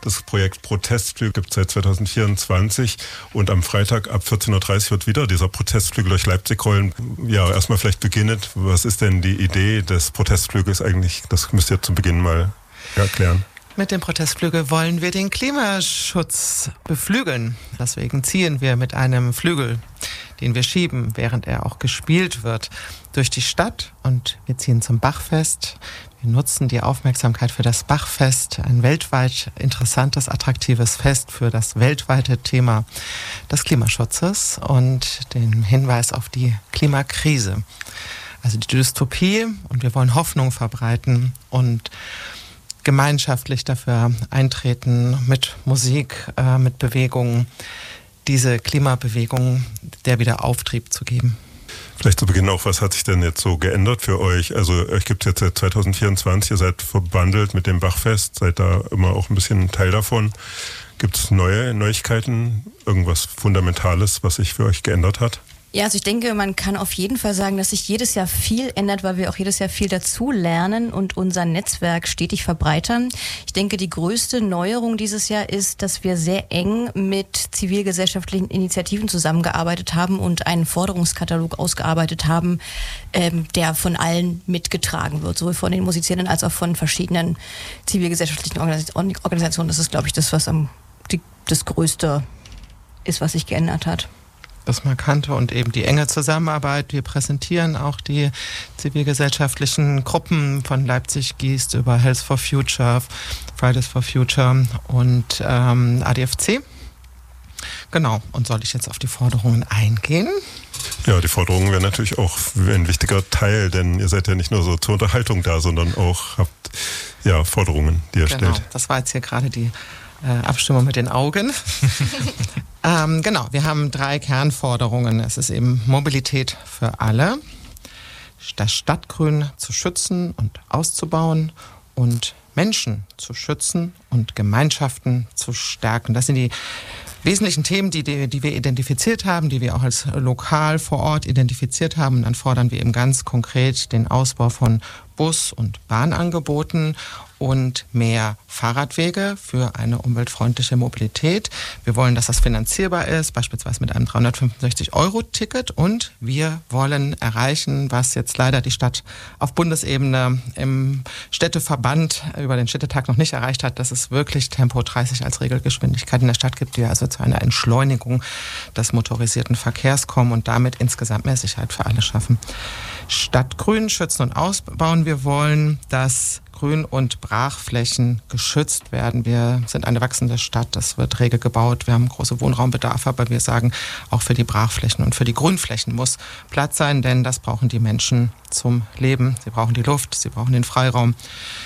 Das Projekt Protestflügel gibt es seit 2024 und am Freitag ab 14.30 Uhr wird wieder dieser Protestflügel durch Leipzig rollen. Ja, erstmal vielleicht beginnend. Was ist denn die Idee des Protestflügels eigentlich? Das müsst ihr zu Beginn mal erklären. Mit dem Protestflügel wollen wir den Klimaschutz beflügeln. Deswegen ziehen wir mit einem Flügel, den wir schieben, während er auch gespielt wird, durch die Stadt. Und wir ziehen zum Bachfest. Wir nutzen die Aufmerksamkeit für das Bachfest, ein weltweit interessantes, attraktives Fest für das weltweite Thema des Klimaschutzes und den Hinweis auf die Klimakrise. Also die Dystopie, und wir wollen Hoffnung verbreiten und gemeinschaftlich dafür eintreten, mit Musik, mit Bewegungen, diese Klimabewegung der wieder Auftrieb zu geben. Vielleicht zu Beginn auch, was hat sich denn jetzt so geändert für euch? Also euch gibt es jetzt seit 2024, ihr seid verbandelt mit dem Bachfest, seid da immer auch ein bisschen Teil davon. Gibt es neue Neuigkeiten, irgendwas Fundamentales, was sich für euch geändert hat? Ja, also ich denke, man kann auf jeden Fall sagen, dass sich jedes Jahr viel ändert, weil wir auch jedes Jahr viel dazu lernen und unser Netzwerk stetig verbreitern. Ich denke, die größte Neuerung dieses Jahr ist, dass wir sehr eng mit zivilgesellschaftlichen Initiativen zusammengearbeitet haben und einen Forderungskatalog ausgearbeitet haben, der von allen mitgetragen wird, sowohl von den Musizierenden als auch von verschiedenen zivilgesellschaftlichen Organisationen. Das ist, glaube ich, das, was das Größte ist, was sich geändert hat. Das Markante und eben die enge Zusammenarbeit. Wir präsentieren auch die zivilgesellschaftlichen Gruppen von Leipzig Gießt über Health for Future, Fridays for Future und ADFC. Genau, und soll ich jetzt auf die Forderungen eingehen? Ja, die Forderungen wären natürlich auch ein wichtiger Teil, denn ihr seid ja nicht nur so zur Unterhaltung da, sondern auch habt ja Forderungen, die ihr stellt. Das war jetzt hier gerade die Abstimmung mit den Augen. Genau, wir haben 3 Kernforderungen. Es ist eben Mobilität für alle, das Stadtgrün zu schützen und auszubauen und Menschen zu schützen und Gemeinschaften zu stärken. Das sind die wesentlichen Themen, die wir identifiziert haben, die wir auch als lokal vor Ort identifiziert haben. Und dann fordern wir eben ganz konkret den Ausbau von Bus- und Bahnangeboten und mehr Fahrradwege für eine umweltfreundliche Mobilität. Wir wollen, dass das finanzierbar ist, beispielsweise mit einem 365-Euro-Ticket. Und wir wollen erreichen, was jetzt leider die Stadt auf Bundesebene im Städteverband über den Städtetag noch nicht erreicht hat, dass es wirklich Tempo 30 als Regelgeschwindigkeit in der Stadt gibt, die also zu einer Entschleunigung des motorisierten Verkehrs kommen und damit insgesamt mehr Sicherheit für alle schaffen. Stadtgrün schützen und ausbauen. Wir wollen, dass Grün- und Brachflächen geschützt werden. Wir sind eine wachsende Stadt, es wird rege gebaut, wir haben große Wohnraumbedarf, aber wir sagen, auch für die Brachflächen und für die Grünflächen muss Platz sein, denn das brauchen die Menschen zum Leben. Sie brauchen die Luft, sie brauchen den Freiraum.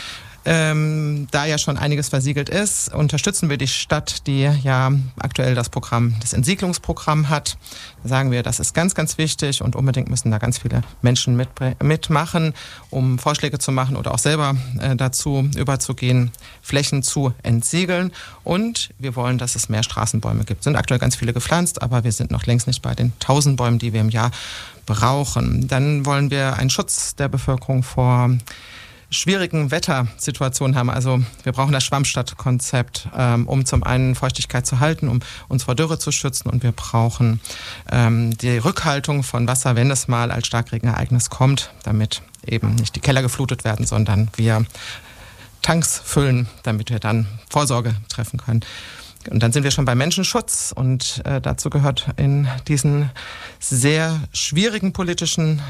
Da ja schon einiges versiegelt ist, unterstützen wir die Stadt, die ja aktuell das Entsiedlungsprogramm hat. Da sagen wir, das ist ganz, ganz wichtig und unbedingt müssen da ganz viele Menschen mitmachen, um Vorschläge zu machen oder auch selber dazu überzugehen, Flächen zu entsiegeln. Und wir wollen, dass es mehr Straßenbäume gibt. Es sind aktuell ganz viele gepflanzt, aber wir sind noch längst nicht bei den 1000 Bäumen, die wir im Jahr brauchen. Dann wollen wir einen Schutz der Bevölkerung vor schwierigen Wettersituationen haben. Also wir brauchen das Schwammstadtkonzept, um zum einen Feuchtigkeit zu halten, um uns vor Dürre zu schützen, und wir brauchen die Rückhaltung von Wasser, wenn es mal als Starkregenereignis kommt, damit eben nicht die Keller geflutet werden, sondern wir Tanks füllen, damit wir dann Vorsorge treffen können. Und dann sind wir schon beim Menschenschutz, und dazu gehört in dieser sehr schwierigen politischen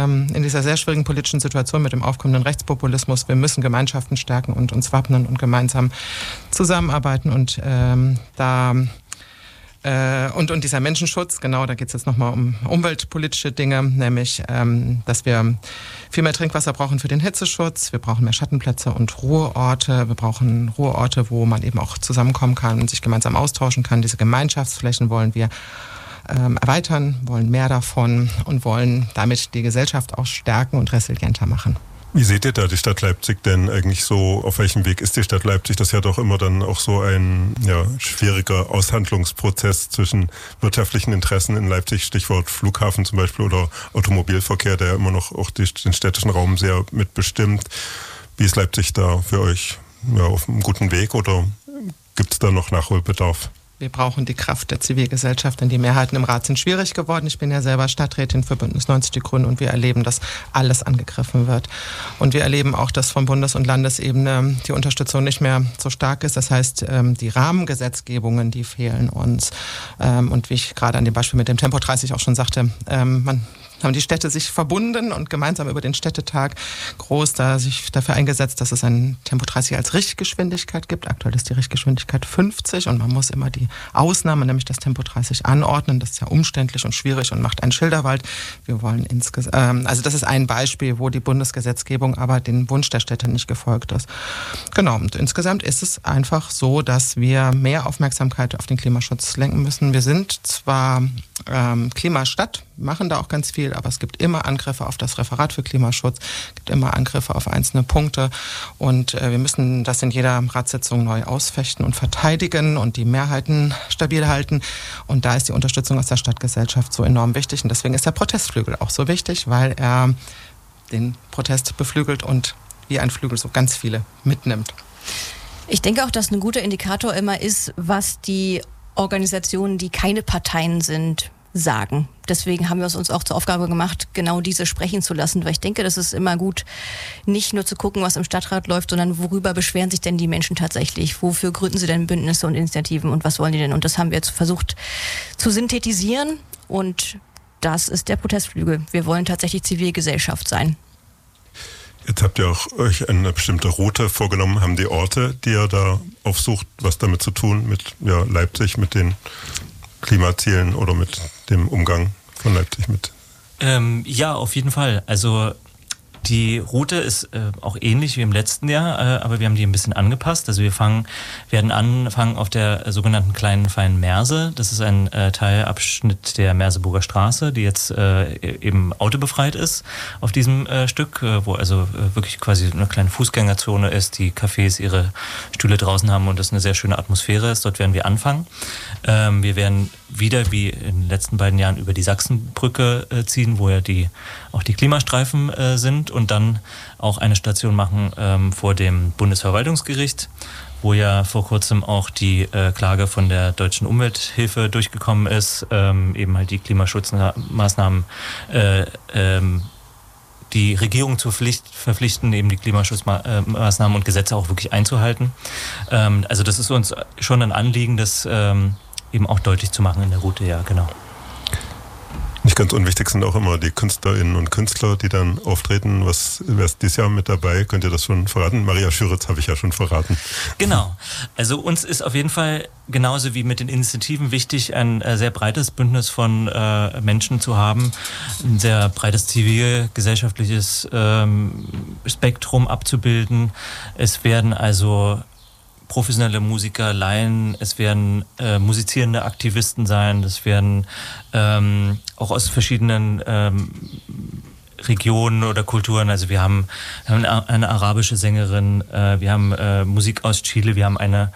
Situation mit dem aufkommenden Rechtspopulismus, wir müssen Gemeinschaften stärken und uns wappnen und gemeinsam zusammenarbeiten, und dieser Menschenschutz, genau, da geht es jetzt nochmal um umweltpolitische Dinge, nämlich, dass wir viel mehr Trinkwasser brauchen für den Hitzeschutz, wir brauchen mehr Schattenplätze und Ruheorte, wir brauchen Ruheorte, wo man eben auch zusammenkommen kann und sich gemeinsam austauschen kann. Diese Gemeinschaftsflächen wollen wir erweitern, wollen mehr davon und wollen damit die Gesellschaft auch stärken und resilienter machen. Wie seht ihr da die Stadt Leipzig denn eigentlich so? Auf welchem Weg ist die Stadt Leipzig? Das ist ja doch immer dann auch so ein schwieriger Aushandlungsprozess zwischen wirtschaftlichen Interessen in Leipzig, Stichwort Flughafen zum Beispiel, oder Automobilverkehr, der immer noch auch den städtischen Raum sehr mitbestimmt. Wie ist Leipzig da für euch auf einem guten Weg, oder gibt es da noch Nachholbedarf? Wir brauchen die Kraft der Zivilgesellschaft, denn die Mehrheiten im Rat sind schwierig geworden. Ich bin ja selber Stadträtin für Bündnis 90 Die Grünen und wir erleben, dass alles angegriffen wird. Und wir erleben auch, dass von Bundes- und Landesebene die Unterstützung nicht mehr so stark ist. Das heißt, die Rahmengesetzgebungen, die fehlen uns. Und wie ich gerade an dem Beispiel mit dem Tempo 30 auch schon sagte, haben die Städte sich verbunden und gemeinsam über den Städtetag groß sich dafür eingesetzt, dass es ein Tempo 30 als Richtgeschwindigkeit gibt. Aktuell ist die Richtgeschwindigkeit 50 und man muss immer die Ausnahme, nämlich das Tempo 30, anordnen. Das ist ja umständlich und schwierig und macht einen Schilderwald. Wir wollen also das ist ein Beispiel, wo die Bundesgesetzgebung aber den Wunsch der Städte nicht gefolgt ist. Genau, und insgesamt ist es einfach so, dass wir mehr Aufmerksamkeit auf den Klimaschutz lenken müssen. Wir sind zwar Klimastadt, machen da auch ganz viel, aber es gibt immer Angriffe auf das Referat für Klimaschutz, es gibt immer Angriffe auf einzelne Punkte und wir müssen das in jeder Ratssitzung neu ausfechten und verteidigen und die Mehrheiten stabil halten und da ist die Unterstützung aus der Stadtgesellschaft so enorm wichtig und deswegen ist der Protestflügel auch so wichtig, weil er den Protest beflügelt und wie ein Flügel so ganz viele mitnimmt. Ich denke auch, dass ein guter Indikator immer ist, was die Organisationen, die keine Parteien sind, sagen. Deswegen haben wir es uns auch zur Aufgabe gemacht, genau diese sprechen zu lassen, weil ich denke, das ist immer gut, nicht nur zu gucken, was im Stadtrat läuft, sondern worüber beschweren sich denn die Menschen tatsächlich? Wofür gründen sie denn Bündnisse und Initiativen und was wollen die denn? Und das haben wir jetzt versucht zu synthetisieren und das ist der Protestflügel. Wir wollen tatsächlich Zivilgesellschaft sein. Jetzt habt ihr auch euch eine bestimmte Route vorgenommen. Haben die Orte, die ihr da aufsucht, was damit zu tun mit Leipzig, mit den Klimazielen oder mit dem Umgang von Leipzig mit? Ja, auf jeden Fall. Also die Route ist auch ähnlich wie im letzten Jahr, aber wir haben die ein bisschen angepasst. Also wir werden anfangen auf der sogenannten kleinen feinen Merse. Das ist ein Teilabschnitt der Merseburger Straße, die jetzt eben autobefreit ist auf diesem Stück, wo also wirklich quasi eine kleine Fußgängerzone ist, die Cafés ihre Stühle draußen haben und das eine sehr schöne Atmosphäre ist. Dort werden wir anfangen. Wir werden wieder wie in den letzten beiden Jahren über die Sachsenbrücke ziehen, wo ja auch die Klimastreifen sind und dann auch eine Station machen vor dem Bundesverwaltungsgericht, wo ja vor kurzem auch die Klage von der Deutschen Umwelthilfe durchgekommen ist, eben halt die Klimaschutzmaßnahmen die Regierung zur Pflicht verpflichten, eben die Klimaschutzmaßnahmen und Gesetze auch wirklich einzuhalten. Also das ist uns schon ein Anliegen, das eben auch deutlich zu machen in der Route, ja, genau. Nicht ganz unwichtig sind auch immer die Künstlerinnen und Künstler, die dann auftreten. Wer ist dieses Jahr mit dabei? Könnt ihr das schon verraten? Maria Schüritz habe ich ja schon verraten. Genau. Also uns ist auf jeden Fall genauso wie mit den Initiativen wichtig, ein sehr breites Bündnis von Menschen zu haben, ein sehr breites zivilgesellschaftliches Spektrum abzubilden. Es werden also professionelle Musiker, Laien, es werden musizierende Aktivisten sein, es werden auch aus verschiedenen Regionen oder Kulturen, also wir haben eine arabische Sängerin, wir haben Musik aus Chile, wir haben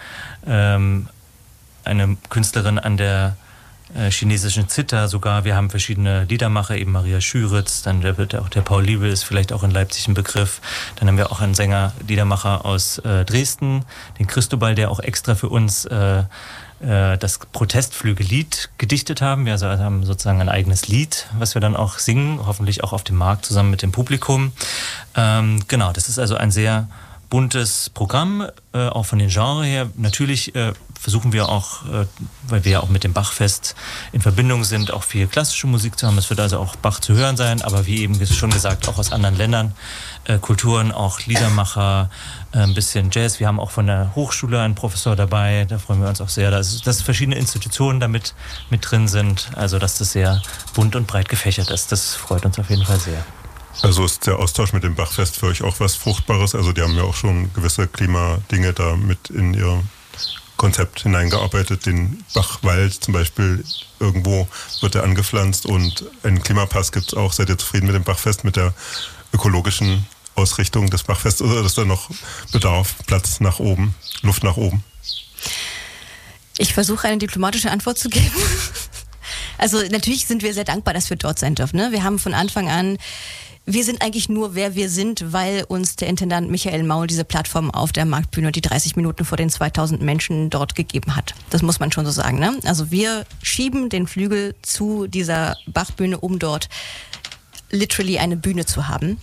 eine Künstlerin an der chinesischen Zither sogar, wir haben verschiedene Liedermacher, eben Maria Schüritz, dann wird auch der Paul Liebel, ist vielleicht auch in Leipzig ein Begriff, dann haben wir auch einen Sänger, Liedermacher aus Dresden, den Christobal, der auch extra für uns das Protestflügellied gedichtet haben. Wir also haben sozusagen ein eigenes Lied, was wir dann auch singen, hoffentlich auch auf dem Markt zusammen mit dem Publikum. Genau, das ist also ein sehr buntes Programm, auch von den Genres her. Natürlich versuchen wir auch, weil wir ja auch mit dem Bachfest in Verbindung sind, auch viel klassische Musik zu haben. Es wird also auch Bach zu hören sein, aber wie eben schon gesagt, auch aus anderen Ländern, Kulturen, auch Liedermacher, ein bisschen Jazz. Wir haben auch von der Hochschule einen Professor dabei, da freuen wir uns auch sehr, dass verschiedene Institutionen damit mit drin sind, also dass das sehr bunt und breit gefächert ist. Das freut uns auf jeden Fall sehr. Also ist der Austausch mit dem Bachfest für euch auch was Fruchtbares? Also die haben ja auch schon gewisse Klimadinge da mit in ihr Konzept hineingearbeitet. Den Bachwald zum Beispiel, irgendwo wird er angepflanzt und einen Klimapass gibt es auch. Seid ihr zufrieden mit dem Bachfest, mit der ökologischen Ausrichtung des Bachfests oder ist da noch Bedarf, Platz nach oben, Luft nach oben? Ich versuche eine diplomatische Antwort zu geben. Also natürlich sind wir sehr dankbar, dass wir dort sein dürfen. Ne? Wir haben von Anfang an wir sind eigentlich nur, wer wir sind, weil uns der Intendant Michael Maul diese Plattform auf der Marktbühne, die 30 Minuten vor den 2000 Menschen dort gegeben hat. Das muss man schon so sagen, ne? Also wir schieben den Flügel zu dieser Bachbühne, um dort literally eine Bühne zu haben.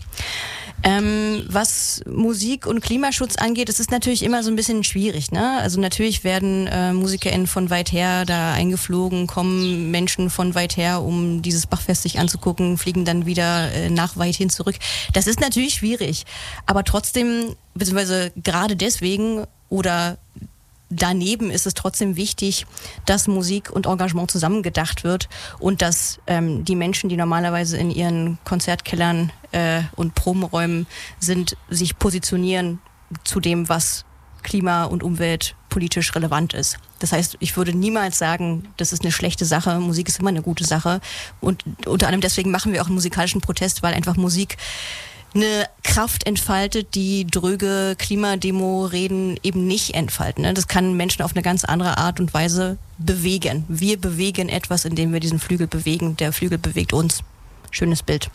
Was Musik und Klimaschutz angeht, es ist natürlich immer so ein bisschen schwierig, ne? Also natürlich werden MusikerInnen von weit her da eingeflogen, kommen Menschen von weit her, um dieses Bachfest sich anzugucken, fliegen dann wieder nach weit hin zurück. Das ist natürlich schwierig, aber trotzdem, beziehungsweise gerade deswegen oder daneben ist es trotzdem wichtig, dass Musik und Engagement zusammengedacht wird und dass die Menschen, die normalerweise in ihren Konzertkellern und Probenräumen sind, sich positionieren zu dem, was Klima- und Umwelt politisch relevant ist. Das heißt, ich würde niemals sagen, das ist eine schlechte Sache. Musik ist immer eine gute Sache. Und unter anderem deswegen machen wir auch einen musikalischen Protest, weil einfach Musik eine Kraft entfaltet, die dröge Klimademo-Reden eben nicht entfalten. Das kann Menschen auf eine ganz andere Art und Weise bewegen. Wir bewegen etwas, indem wir diesen Flügel bewegen. Der Flügel bewegt uns. Schönes Bild.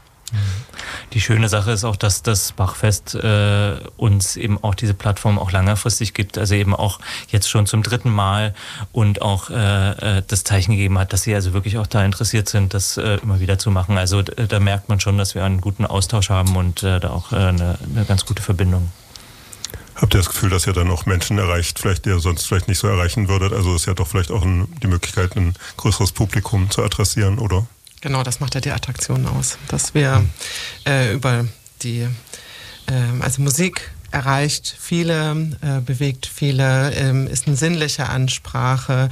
Die schöne Sache ist auch, dass das Bachfest uns eben auch diese Plattform auch längerfristig gibt, also eben auch jetzt schon zum 3. Mal und auch das Zeichen gegeben hat, dass sie also wirklich auch da interessiert sind, das immer wieder zu machen. Also da merkt man schon, dass wir einen guten Austausch haben und da auch eine ganz gute Verbindung. Habt ihr das Gefühl, dass ihr dann auch Menschen erreicht, vielleicht die ihr sonst vielleicht nicht so erreichen würdet? Also ist ja doch vielleicht auch die Möglichkeit, ein größeres Publikum zu adressieren, oder? Genau, das macht ja die Attraktion aus, dass wir über die, also Musik erreicht viele, bewegt viele, ist eine sinnliche Ansprache,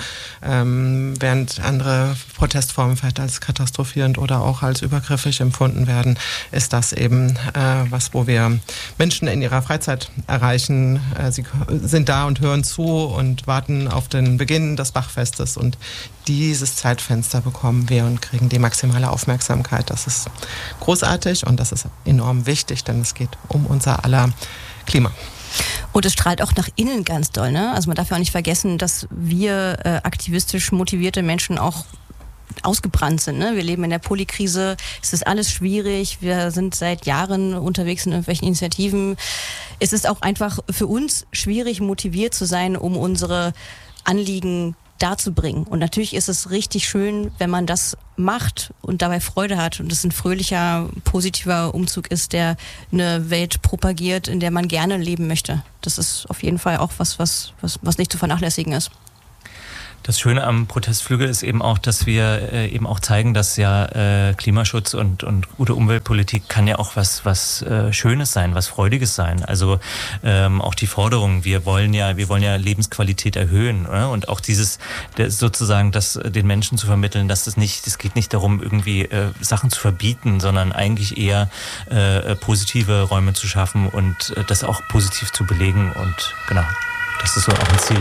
während andere Protestformen vielleicht als katastrophierend oder auch als übergriffig empfunden werden, ist das eben wo wir Menschen in ihrer Freizeit erreichen. Sie sind da und hören zu und warten auf den Beginn des Bachfestes und dieses Zeitfenster bekommen wir und kriegen die maximale Aufmerksamkeit. Das ist großartig und das ist enorm wichtig, denn es geht um unser aller Klima. Und es strahlt auch nach innen ganz doll, ne? Also man darf ja auch nicht vergessen, dass wir aktivistisch motivierte Menschen auch ausgebrannt sind, ne? Wir leben in der Polykrise, es ist alles schwierig, wir sind seit Jahren unterwegs in irgendwelchen Initiativen. Es ist auch einfach für uns schwierig, motiviert zu sein, um unsere Anliegen darzubringen. Und natürlich ist es richtig schön, wenn man das macht und dabei Freude hat und es ein fröhlicher, positiver Umzug ist, der eine Welt propagiert, in der man gerne leben möchte. Das ist auf jeden Fall auch was nicht zu vernachlässigen ist. Das Schöne am Protestflügel ist eben auch, dass wir eben auch zeigen, dass ja Klimaschutz und gute Umweltpolitik kann ja auch was Schönes sein, was Freudiges sein. Also auch die Forderung, wir wollen ja Lebensqualität erhöhen, oder? Und auch sozusagen das den Menschen zu vermitteln, dass es geht nicht darum, irgendwie Sachen zu verbieten, sondern eigentlich eher positive Räume zu schaffen und das auch positiv zu belegen. Und genau, das ist so auch ein Ziel.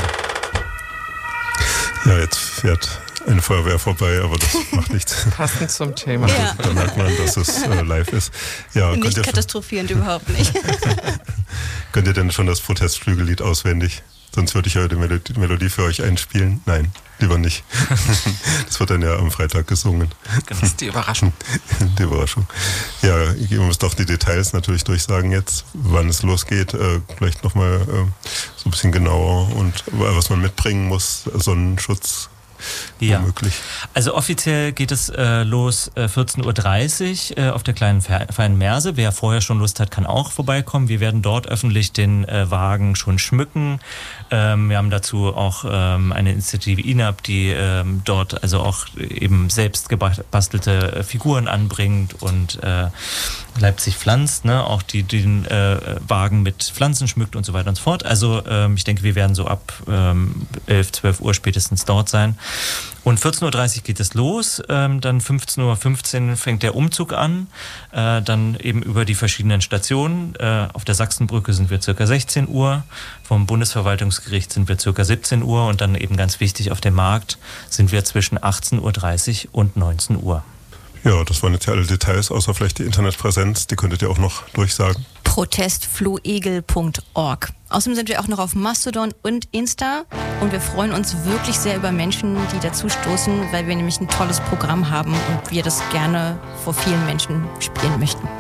Ja, jetzt fährt eine Feuerwehr vorbei, aber das macht nichts. Passend zum Thema. Ja. Da merkt man, dass es live ist. Ja, nicht katastrophierend, überhaupt nicht. Könnt ihr denn schon das Protestflügellied auswendig? Sonst würde ich ja die Melodie für euch einspielen. Nein, lieber nicht. Das wird dann ja am Freitag gesungen. Das ist die Überraschung. Die Überraschung. Ja, ihr müsst doch die Details natürlich durchsagen jetzt, wann es losgeht. Vielleicht nochmal so ein bisschen genauer und was man mitbringen muss, Sonnenschutz. Ja, womöglich. Also offiziell geht es los 14.30 Uhr auf der kleinen feinen Merse. Wer vorher schon Lust hat, kann auch vorbeikommen. Wir werden dort öffentlich den Wagen schon schmücken. Wir haben dazu auch eine Initiative INAP, die dort also auch eben selbst gebastelte Figuren anbringt und Leipzig pflanzt, ne? Auch die den Wagen mit Pflanzen schmückt und so weiter und so fort. Also ich denke, wir werden so ab 11, 12 Uhr spätestens dort sein. Und 14.30 Uhr geht es los, dann 15.15 Uhr fängt der Umzug an, dann eben über die verschiedenen Stationen. Auf der Sachsenbrücke sind wir circa 16 Uhr, vom Bundesverwaltungsgericht sind wir circa 17 Uhr und dann eben ganz wichtig, auf dem Markt sind wir zwischen 18.30 Uhr und 19 Uhr. Ja, das waren jetzt ja alle Details, außer vielleicht die Internetpräsenz, die könntet ihr auch noch durchsagen. protestflohegel.org. Außerdem sind wir auch noch auf Mastodon und Insta und wir freuen uns wirklich sehr über Menschen, die dazu stoßen, weil wir nämlich ein tolles Programm haben und wir das gerne vor vielen Menschen spielen möchten.